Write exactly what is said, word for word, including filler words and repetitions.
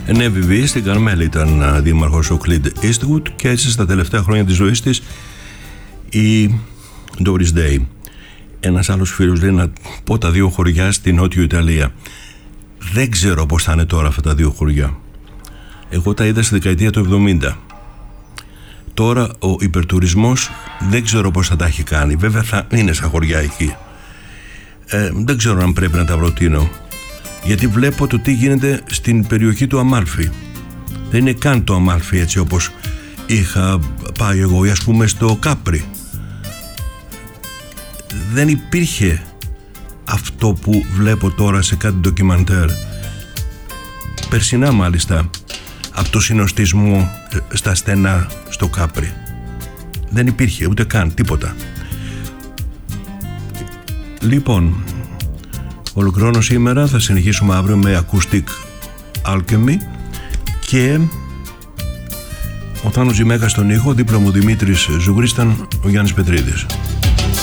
εν έμ βι βι στην Καρμέλη ήταν δήμαρχος ο Clint Eastwood, και έτσι στα τελευταία χρόνια της ζωής της η Doris Day. Ένας άλλος φίλος λέει να πω τα δύο χωριά στη Νότιο Ιταλία. Δεν ξέρω πώς θα είναι τώρα αυτά τα δύο χωριά. Εγώ τα είδα στη δεκαετία του εβδομήντα. Τώρα ο υπερτουρισμός δεν ξέρω πώς θα τα έχει κάνει. Βέβαια θα είναι στα χωριά εκεί. Ε, δεν ξέρω αν πρέπει να τα προτείνω, γιατί βλέπω το τι γίνεται στην περιοχή του Αμάλφι. Δεν είναι καν το Αμάλφι έτσι όπως είχα πάει εγώ, ή ας πούμε στο Κάπρι. Δεν υπήρχε αυτό που βλέπω τώρα σε κάτι ντοκιμαντέρ, περσινά μάλιστα, από το συνοστισμό στα στενά στο Κάπρι. Δεν υπήρχε ούτε καν τίποτα. Λοιπόν, ολοκληρώνω σήμερα. Θα συνεχίσουμε αύριο με Acoustic Alchemy και ο Θάνος Ζημέκας στον ήχο, δίπλα μου Δημήτρης Ζουγρής, ήταν ο Γιάννης Πετρίδης.